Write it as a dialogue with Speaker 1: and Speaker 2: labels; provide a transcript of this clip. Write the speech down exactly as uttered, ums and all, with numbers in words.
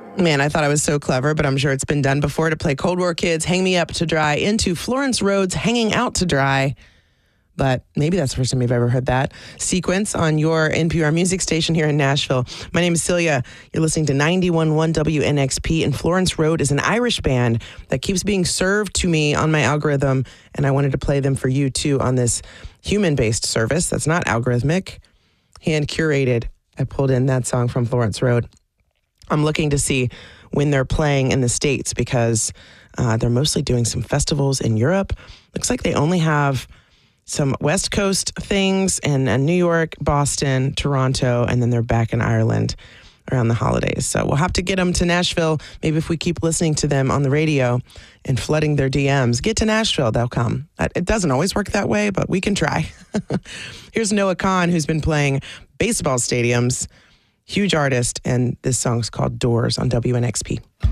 Speaker 1: Man, I thought I was so clever, but I'm sure it's been done before to play Cold War Kids, Hang Me Up to Dry into Florence Rhodes, Hanging Out to Dry. But maybe that's the first time you've ever heard that sequence on your N P R music station here in Nashville. My name is Celia. You're listening to ninety-one point one W N X P, and Florence Road is an Irish band that keeps being served to me on my algorithm, and I wanted to play them for you, too, on this human-based service that's not algorithmic, hand-curated. I pulled in that song from Florence Road. I'm looking to see when they're playing in the States because uh, they're mostly doing some festivals in Europe. Looks like they only have some West Coast things in, in New York, Boston, Toronto, and then they're back in Ireland around the holidays. So we'll have to get them to Nashville. Maybe if we keep listening to them on the radio and flooding their D Ms, get to Nashville, they'll come. It doesn't always work that way, but we can try. Here's Noah Kahan, who's been playing baseball stadiums. Huge artist, and this song's called Doors on W N X P.